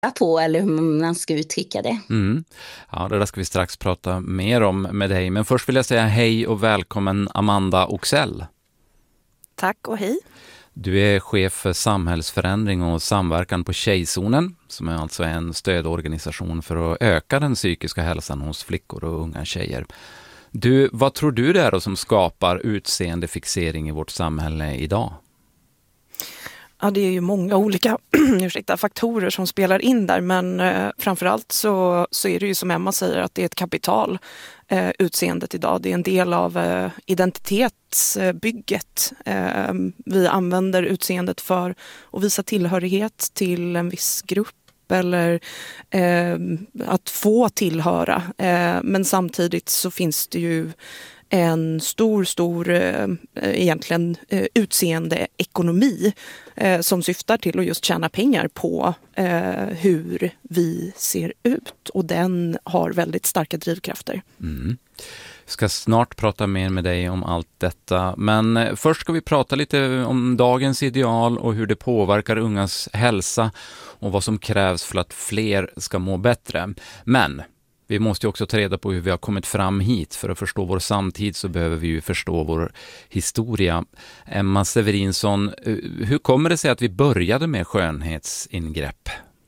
på, eller hur man ska uttrycka det. Ja, det där ska vi strax prata mer om med dig. Men först vill jag säga hej och välkommen Amanda Oxell. Tack och hej. Du är chef för samhällsförändring och samverkan på Tjejzonen, som är alltså en stödorganisation för att öka den psykiska hälsan hos flickor och unga tjejer. Du, vad tror du det är då som skapar utseendefixering i vårt samhälle idag? Ja, det är ju många olika faktorer som spelar in där, men framförallt så är det ju som Emma säger att det är ett kapital, utseendet idag. Det är en del av identitetsbygget. Vi använder utseendet för att visa tillhörighet till en viss grupp eller att få tillhöra. Men samtidigt så finns det ju en stor egentligen utseendeekonomi som syftar till att just tjäna pengar på hur vi ser ut, och den har väldigt starka drivkrafter. Jag ska snart prata mer med dig om allt detta, men först ska vi prata lite om dagens ideal och hur det påverkar ungas hälsa och vad som krävs för att fler ska må bättre. Men vi måste ju också ta reda på hur vi har kommit fram hit. För att förstå vår samtid så behöver vi ju förstå vår historia. Emma Severinsson, hur kommer det sig att vi började med skönhetsingrepp?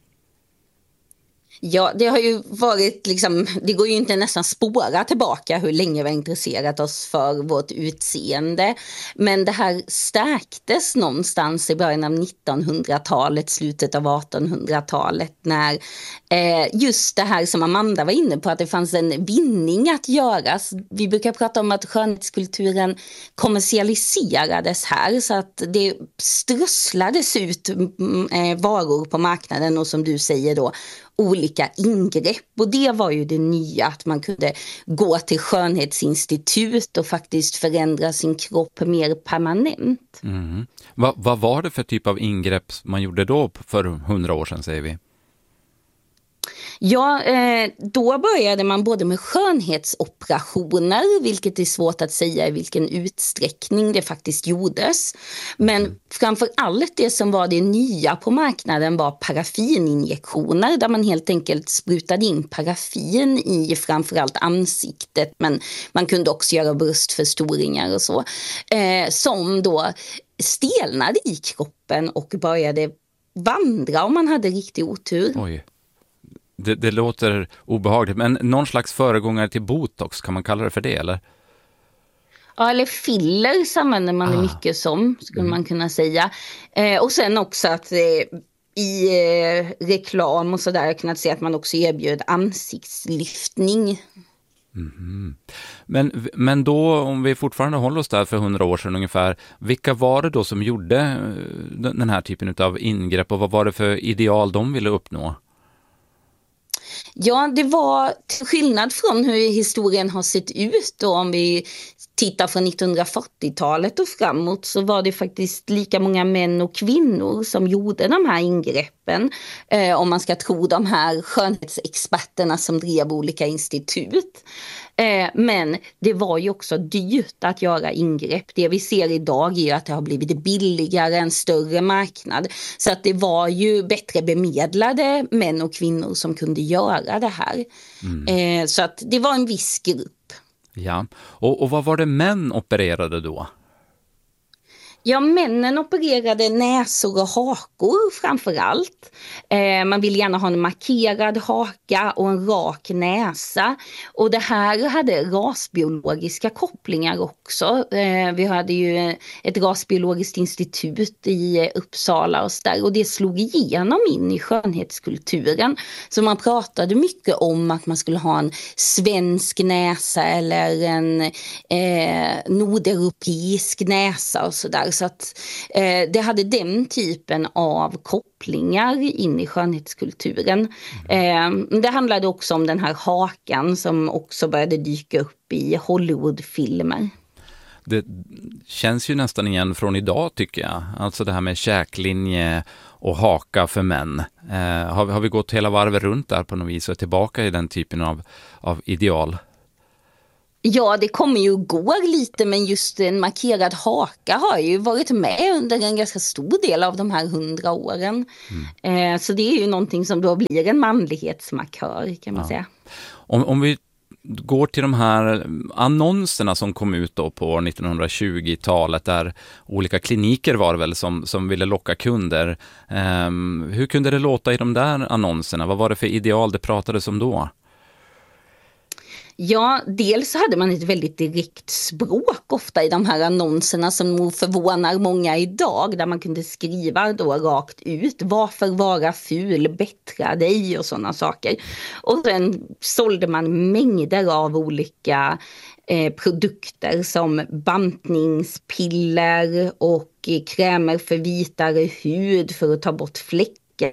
Ja, det har ju varit det går ju inte nästan spåra tillbaka hur länge vi har intresserat oss för vårt utseende. Men det här stärktes någonstans i början av 1900-talet, slutet av 1800-talet, när just det här som Amanda var inne på, att det fanns en vinning att göras. Vi brukar prata om att skönhetskulturen kommersialiserades här, så att det strösslades ut varor på marknaden, och som du säger då, olika ingrepp, och det var ju det nya, att man kunde gå till skönhetsinstitut och faktiskt förändra sin kropp mer permanent. Vad var det för typ av ingrepp man gjorde då för 100 år sedan, säger vi? Ja, då började man både med skönhetsoperationer, vilket är svårt att säga i vilken utsträckning det faktiskt gjordes. Men framför allt det som var det nya på marknaden var paraffininjektioner, där man helt enkelt sprutade in paraffin i framförallt ansiktet, men man kunde också göra bröstförstoringar och så, som då stelnade i kroppen och började vandra om man hade riktig otur. Oj. Det låter obehagligt, men någon slags föregångare till botox, kan man kalla det för det, eller? Ja, eller fillers använder man det mycket som, skulle man kunna säga. Och sen också att i reklam och sådär, jag kunnat se att man också erbjöd ansiktslyftning. Men då, om vi fortfarande håller oss där för 100 år sedan ungefär, vilka var det då som gjorde den här typen av ingrepp, och vad var det för ideal de ville uppnå? Ja, det var till skillnad från hur historien har sett ut då, om vi tittar från 1940-talet och framåt, så var det faktiskt lika många män och kvinnor som gjorde de här ingreppen, om man ska tro de här skönhetsexperterna som drev olika institut. Men det var ju också dyrt att göra ingrepp. Det vi ser idag är ju att det har blivit billigare, en större marknad. Så att det var ju bättre bemedlade män och kvinnor som kunde göra det här. Så att det var en viss grupp. Ja, och vad var det män opererade då? Ja, männen opererade näsor och hakor framför allt. Man vill gärna ha en markerad haka och en rak näsa. Och det här hade rasbiologiska kopplingar också. Vi hade ju ett rasbiologiskt institut i Uppsala och där, och det slog igenom in i skönhetskulturen. Så man pratade mycket om att man skulle ha en svensk näsa eller en nordeuropeisk näsa och sådär. Så att det hade den typen av kopplingar in i skönhetskulturen. Det handlade också om den här hakan som också började dyka upp i Hollywoodfilmer. Det känns ju nästan igen från idag, tycker jag. Alltså det här med käklinje och haka för män. Har vi gått hela varvet runt där på något vis och tillbaka i den typen av ideal? Ja, det kommer ju och går lite, men just en markerad haka har ju varit med under en ganska stor del av de här 100 åren. Så det är ju någonting som då blir en manlighetsmarkör, kan man säga. Om vi går till de här annonserna som kom ut då på 1920-talet, där olika kliniker var väl som ville locka kunder. Hur kunde det låta i de där annonserna? Vad var det för ideal det pratades om då? Ja, dels hade man ett väldigt direkt språk ofta i de här annonserna som nog förvånar många idag, där man kunde skriva då rakt ut: varför vara ful, bättra dig och sådana saker. Och sen sålde man mängder av olika produkter som bantningspiller och krämer för vitare hud för att ta bort fläckar.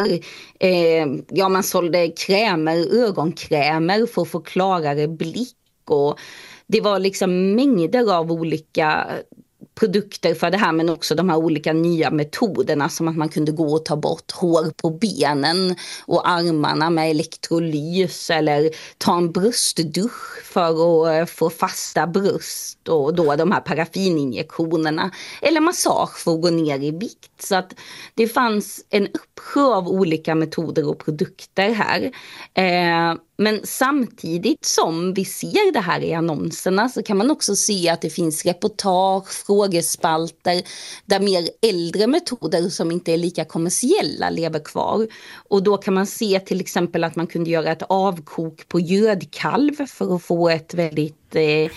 Man sålde ögonkrämer för att få klarare blick, och det var liksom mängder av olika produkter för det här, men också de här olika nya metoderna, som att man kunde gå och ta bort hår på benen och armarna med elektrolys, eller ta en bröstdusch för att få fasta bröst, och då de här paraffininjektionerna, eller massage för att gå ner i vikt. Så att det fanns en uppsjö av olika metoder och produkter här. Men samtidigt som vi ser det här i annonserna, så kan man också se att det finns reportage, frågespalter, där mer äldre metoder som inte är lika kommersiella lever kvar. Och då kan man se till exempel att man kunde göra ett avkok på gödkalv för att få ett väldigt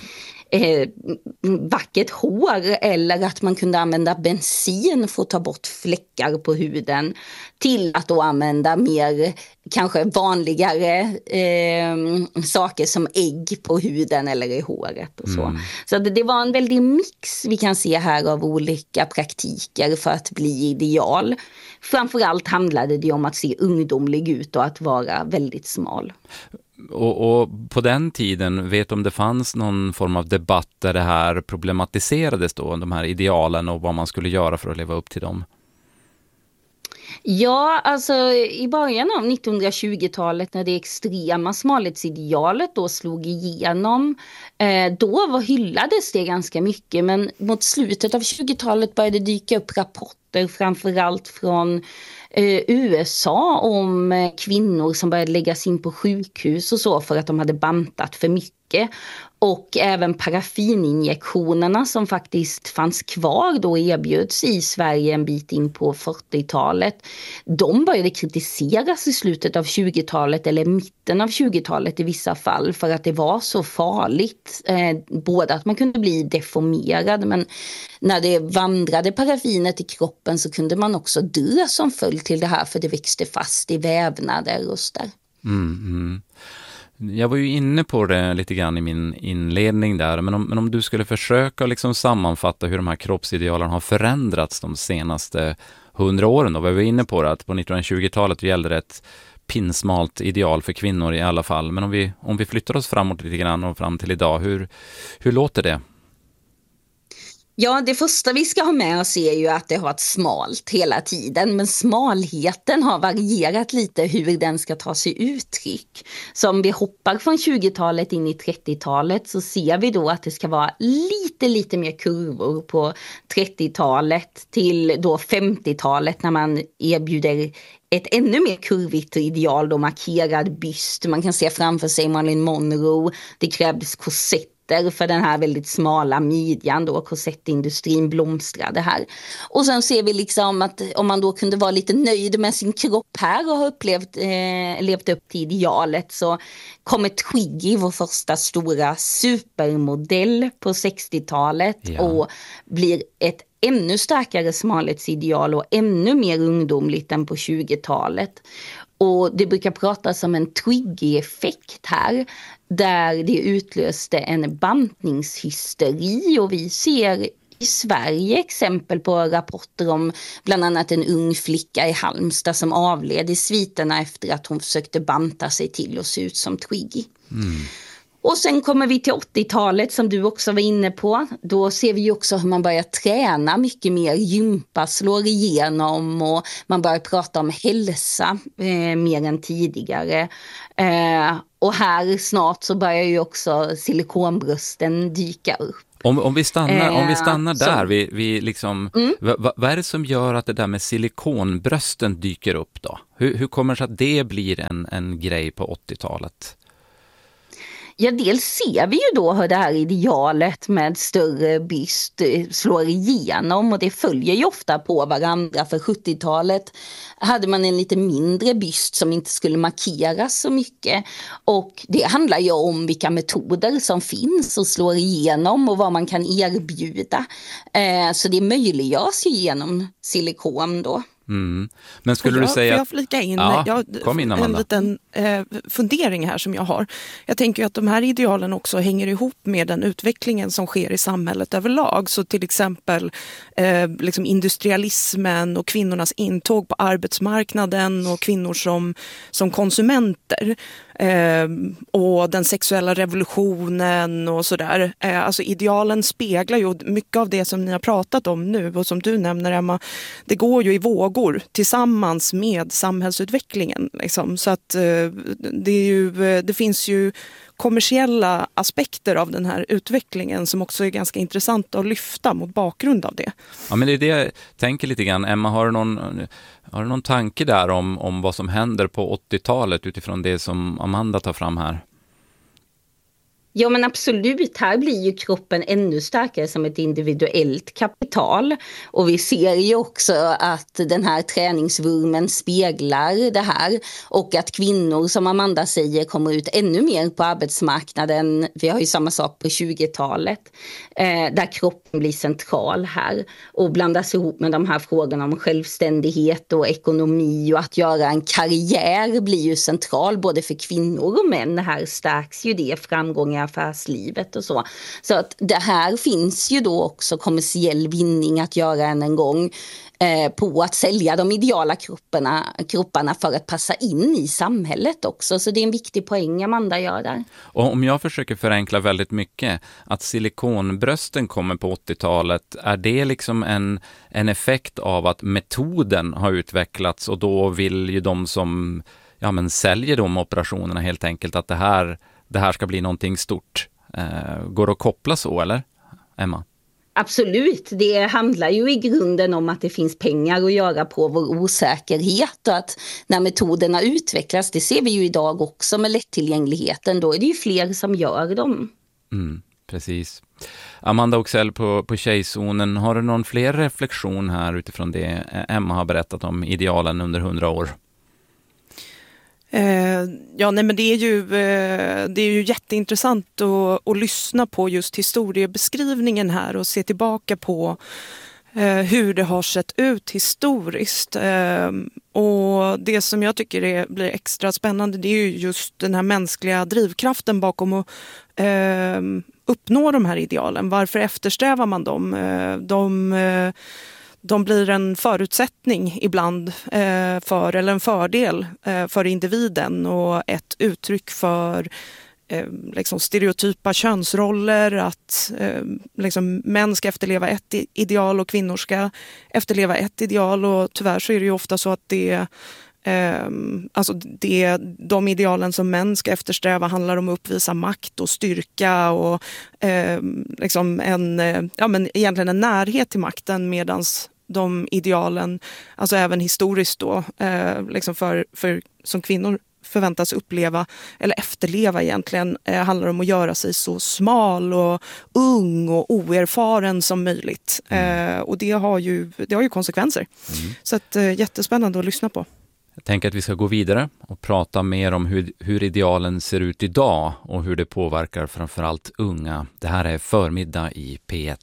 vackert hår, eller att man kunde använda bensin för att ta bort fläckar på huden, till att då använda mer kanske vanligare saker som ägg på huden eller i håret och så. Så det var en väldig mix vi kan se här av olika praktiker för att bli ideal. Framförallt handlade det om att se ungdomlig ut och att vara väldigt smal. Och på den tiden, vet om det fanns någon form av debatt där det här problematiserades då, de här idealen och vad man skulle göra för att leva upp till dem? Ja, alltså i början av 1920-talet, när det extrema smalhetsidealet då slog igenom, då hyllades det ganska mycket, men mot slutet av 20-talet började det dyka upp rapporter, framförallt från USA, om kvinnor som började läggas in på sjukhus och så för att de hade bantat för mycket. Och även paraffininjektionerna som faktiskt fanns kvar då erbjöds i Sverige en bit in på 40-talet. De började kritiseras i slutet av 20-talet eller mitten av 20-talet i vissa fall, för att det var så farligt. Både att man kunde bli deformerad, men när det vandrade paraffinet i kroppen så kunde man också dö som följd till det här, för det växte fast i vävnader och så där. Jag var ju inne på det lite grann i min inledning där, men om du skulle försöka liksom sammanfatta hur de här kroppsidealen har förändrats de senaste 100 åren då. Vi var inne på det, att på 1920-talet gällde det ett pinsmalt ideal för kvinnor i alla fall, men om vi flyttar oss framåt lite grann och fram till idag, hur låter det? Ja, det första vi ska ha med oss är ju att det har varit smalt hela tiden, men smalheten har varierat lite hur den ska ta sig uttryck. Så om vi hoppar från 20-talet in i 30-talet så ser vi då att det ska vara lite mer kurvor på 30-talet till då 50-talet, när man erbjuder ett ännu mer kurvigt ideal, då markerad byst. Man kan se framför sig Marilyn Monroe. Det krävdes korsetter för den här väldigt smala midjan då. Korsettindustrin blomstrade här. Och sen ser vi liksom att om man då kunde vara lite nöjd med sin kropp här och ha levt upp till idealet, så kommer Twiggy, vår första stora supermodell på 60-talet, och blir ett ännu starkare smalhetsideal och ännu mer ungdomligt än på 20-talet. Och det brukar pratas om en Twiggy-effekt här, där det utlöste en bantningshysteri, och vi ser i Sverige exempel på rapporter om bland annat en ung flicka i Halmstad som avled i sviterna efter att hon försökte banta sig till och se ut som Twiggy. Och sen kommer vi till 80-talet som du också var inne på. Då ser vi ju också hur man börjar träna mycket mer. Gympa slår igenom och man börjar prata om hälsa mer än tidigare. Och här snart så börjar ju också silikonbrösten dyka upp. Om vi stannar där, vi liksom, vad är det som gör att det där med silikonbrösten dyker upp då? Hur kommer det sig att det blir en grej på 80-talet? Ja, dels ser vi ju då hur det här idealet med större byst slår igenom och det följer ju ofta på varandra. För 70-talet hade man en lite mindre byst som inte skulle markeras så mycket. Och det handlar ju om vilka metoder som finns och slår igenom och vad man kan erbjuda. Så det möjliggörs ju genom silikon då. Mm. Men skulle du säga... Får jag flika in? Kom in, Amanda. En liten fundering här som jag har. Jag tänker att de här idealen också hänger ihop med den utvecklingen som sker i samhället överlag. Så till exempel liksom industrialismen och kvinnornas intåg på arbetsmarknaden och kvinnor som konsumenter. Och den sexuella revolutionen och sådär. Alltså idealen speglar ju mycket av det som ni har pratat om nu och som du nämner, Emma. Det går ju i vågor tillsammans med samhällsutvecklingen. Liksom. Så att det finns ju kommersiella aspekter av den här utvecklingen som också är ganska intressant att lyfta mot bakgrund av det. Ja, men det är det jag tänker lite grann. Emma, har du någon tanke där om vad som händer på 80-talet utifrån det som Amanda tar fram här? Ja, men absolut. Här blir ju kroppen ännu starkare som ett individuellt kapital. Och vi ser ju också att den här träningsvurmen speglar det här. Och att kvinnor, som Amanda säger, kommer ut ännu mer på arbetsmarknaden. Vi har ju samma sak på 20-talet. Där kroppen blir central här. Och blandas ihop med de här frågorna om självständighet och ekonomi. Och att göra en karriär blir ju central både för kvinnor och män. Här stärks ju det, framgångar affärslivet och så. Så att det här finns ju då också kommersiell vinning att göra en gång på att sälja de ideala kropparna för att passa in i samhället också. Så det är en viktig poäng Amanda gör där. Och om jag försöker förenkla väldigt mycket, att silikonbrösten kommer på 80-talet, är det liksom en effekt av att metoden har utvecklats och då vill ju de som säljer de operationerna helt enkelt att det här ska bli någonting stort. Går det att koppla så, eller? Emma? Absolut, det handlar ju i grunden om att det finns pengar att göra på vår osäkerhet och att när metoderna utvecklas, det ser vi ju idag också med lättillgängligheten, då är det ju fler som gör dem. Precis. Amanda Oxell på Tjejzonen, har du någon fler reflektion här utifrån det Emma har berättat om idealen under 100 år? Men det är ju jätteintressant att lyssna på just historiebeskrivningen här och se tillbaka på hur det har sett ut historiskt. Och det som jag tycker blir extra spännande, det är ju just den här mänskliga drivkraften bakom att uppnå de här idealen. Varför eftersträvar man dem? De blir en förutsättning ibland eller en fördel för individen och ett uttryck för liksom stereotypa könsroller, att liksom män ska efterleva ett ideal och kvinnor ska efterleva ett ideal, och tyvärr så är det ju ofta så att de idealen som män ska eftersträva handlar om att uppvisa makt och styrka och egentligen en närhet till makten, medans de idealen, alltså även historiskt då, för som kvinnor förväntas uppleva eller efterleva egentligen, handlar om att göra sig så smal och ung och oerfaren som möjligt. Och det har ju konsekvenser. Så att, jättespännande att lyssna på. Jag tänker att vi ska gå vidare och prata mer om hur idealen ser ut idag och hur det påverkar framförallt unga. Det här är Förmiddag i P1.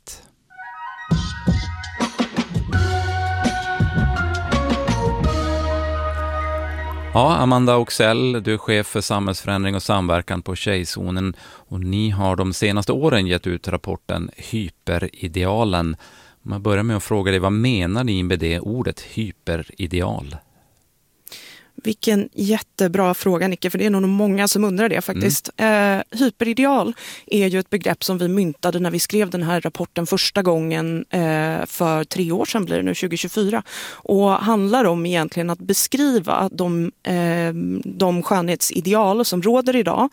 Ja, Amanda Oxell, du är chef för samhällsförändring och samverkan på Tjejzonen, och ni har de senaste åren gett ut rapporten Hyperidealen. Om jag börjar med att fråga dig, vad menar ni med det ordet, hyperideal? Vilken jättebra fråga, Nicke, för det är nog många som undrar det faktiskt. Hyperideal är ju ett begrepp som vi myntade när vi skrev den här rapporten första gången för 3 år sedan, blir det nu 2024. Och handlar om egentligen att beskriva de skönhetsideal som råder idag.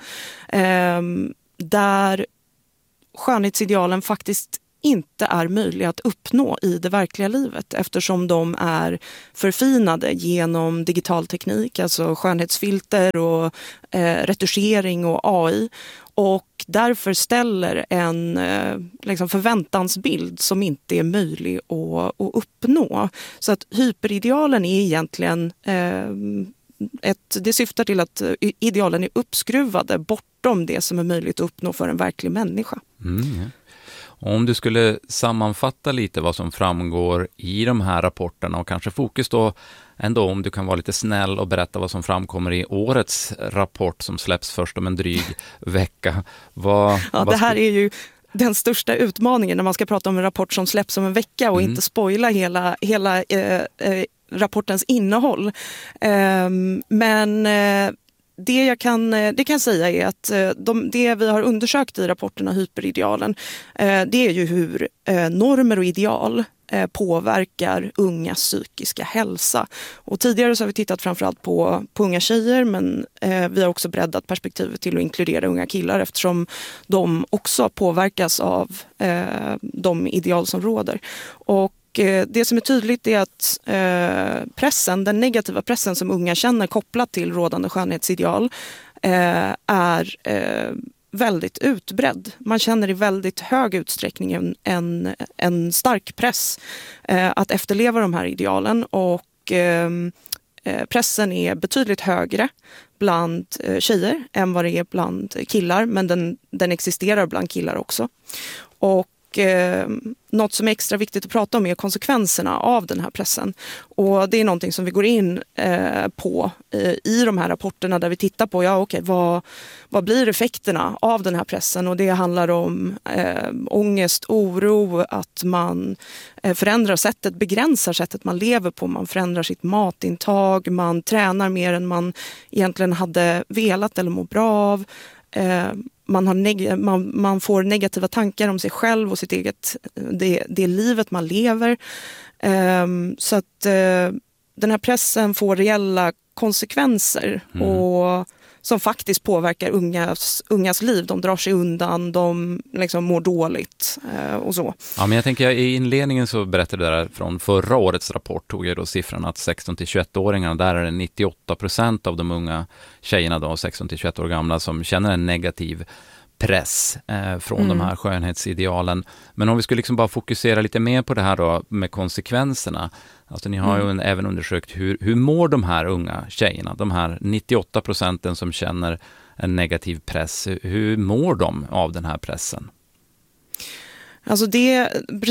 Där skönhetsidealen faktiskt inte är möjliga att uppnå i det verkliga livet eftersom de är förfinade genom digital teknik, alltså skönhetsfilter och retuschering och AI, och därför ställer en förväntansbild som inte är möjlig att uppnå. Så att hyperidealen är egentligen det syftar till att idealen är uppskruvade bortom det som är möjligt att uppnå för en verklig människa. Om du skulle sammanfatta lite vad som framgår i de här rapporterna och kanske fokus då ändå, om du kan vara lite snäll och berätta vad som framkommer i årets rapport som släpps först om en dryg vecka. Det här är ju den största utmaningen när man ska prata om en rapport som släpps om en vecka och inte spoila hela rapportens innehåll. Men det jag kan säga är att det vi har undersökt i rapporterna Hyperidealen, det är ju hur normer och ideal påverkar ungas psykiska hälsa. Och tidigare så har vi tittat framförallt på unga tjejer, men vi har också breddat perspektivet till att inkludera unga killar eftersom de också påverkas av de ideal som råder. Och det som är tydligt är att den negativa pressen som unga känner kopplat till rådande skönhetsideal är väldigt utbredd. Man känner i väldigt hög utsträckning en stark press att efterleva de här idealen, och pressen är betydligt högre bland tjejer än vad det är bland killar, men den existerar bland killar också. Och något som är extra viktigt att prata om är konsekvenserna av den här pressen. Och det är någonting som vi går in på i de här rapporterna där vi tittar på vad blir effekterna av den här pressen. Och det handlar om ångest, oro, att man begränsar sättet man lever på. Man förändrar sitt matintag, man tränar mer än man egentligen hade velat eller mår bra av. Man får negativa tankar om sig själv och sitt eget, det livet man lever. Så att den här pressen får reella konsekvenser och som faktiskt påverkar ungas liv. De drar sig undan, de mår dåligt och så. Ja, men jag tänker i inledningen så berättade du där från förra årets rapport, tog jag då siffran att 16-21-åringarna, där är det 98% av de unga tjejerna då, 16-21 år gamla, som känner en negativ press från de här skönhetsidealen. Men om vi skulle bara fokusera lite mer på det här då med konsekvenserna. Alltså ni har ju även undersökt hur mår de här unga tjejerna, de här 98% som känner en press, hur mår de av den här pressen? Alltså det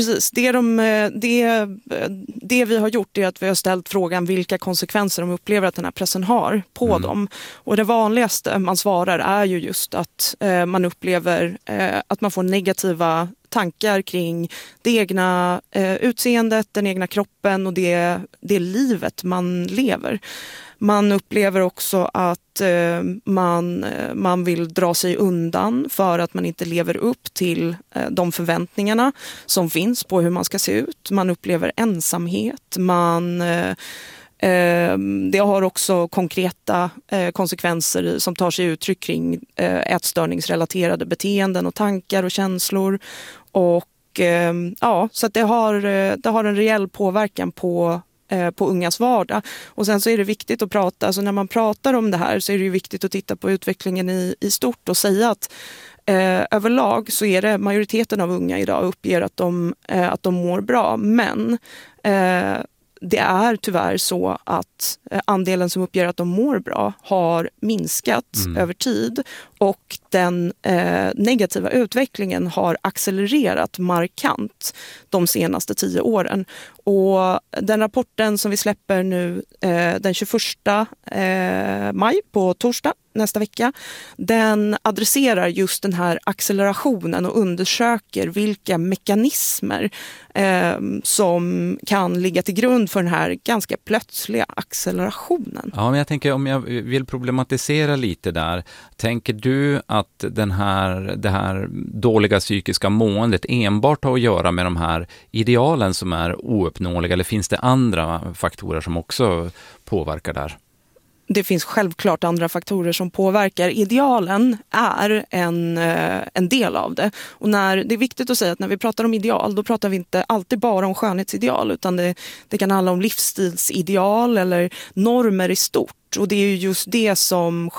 vi har gjort är att vi har ställt frågan vilka konsekvenser de upplever att den här pressen har på dem. Och det vanligaste man svarar är ju just att man upplever att man får negativa tankar kring det egna utseendet, den egna kroppen och det livet man lever. Man upplever också att man vill dra sig undan för att man inte lever upp till de förväntningarna som finns på hur man ska se ut. Man upplever ensamhet. Det har också konkreta konsekvenser som tar sig uttryck kring ätstörningsrelaterade beteenden och tankar och känslor. Och så att det har en reell påverkan på ungas vardag. Och sen så är det viktigt att prata, alltså när man pratar om det här så är det ju viktigt att titta på utvecklingen i stort och säga att överlag så är det majoriteten av unga idag uppger att de mår bra, men det är tyvärr så att andelen som uppger att de mår bra har minskat över tid, och den negativa utvecklingen har accelererat markant de senaste 10 åren. Och den rapporten som vi släpper nu den 21 maj på torsdag nästa vecka. Den adresserar just den här accelerationen och undersöker vilka mekanismer som kan ligga till grund för den här ganska plötsliga accelerationen. Ja, men jag tänker om jag vill problematisera lite där. Tänker du att det här dåliga psykiska måendet enbart har att göra med de här idealen som är ouppnåeliga, eller finns det andra faktorer som också påverkar där? Det finns självklart andra faktorer som påverkar. Idealen är en del av det. Och det är viktigt att säga att när vi pratar om ideal, då pratar vi inte alltid bara om skönhetsideal, utan det kan handla om livsstilsideal eller normer i stort. Och det är ju just det som